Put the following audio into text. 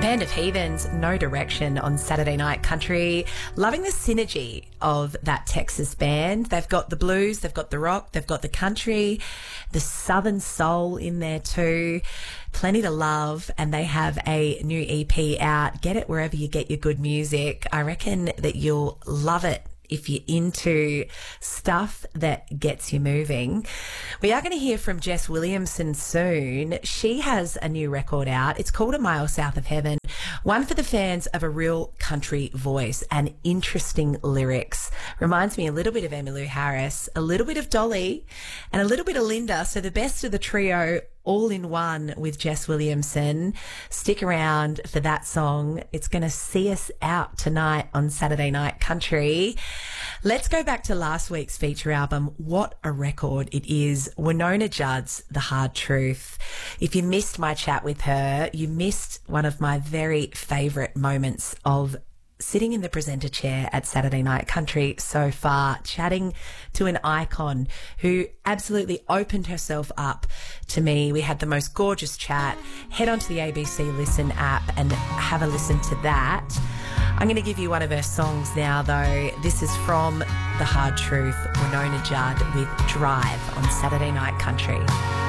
Band of Heathens, No Direction on Saturday Night Country. Loving the synergy of that Texas band. They've got the blues, they've got the rock, they've got the country, the southern soul in there too. Plenty to love, and they have a new EP out. Get it wherever you get your good music. I reckon that you'll love it if you're into stuff that gets you moving. We are going to hear from Jess Williamson soon. She has a new record out. It's called A Mile South of Heaven. One for the fans of a real country voice and interesting lyrics. Reminds me a little bit of Emmylou Harris, a little bit of Dolly, and a little bit of Linda. So the best of the trio all in one with Jess Williamson. Stick around for that song. It's going to see us out tonight on Saturday Night Country. Let's go back to last week's feature album. What a record it is. Wynonna Judd's The Hard Truth. If you missed my chat with her, you missed one of my very favourite moments of sitting in the presenter chair at Saturday Night Country so far, chatting to an icon who absolutely opened herself up to me. We had the most gorgeous chat. Head onto the ABC Listen app and have a listen to that. I'm going to give you one of her songs now, though. This is from The Hard Truth, Wynonna Judd with Drive on Saturday Night Country.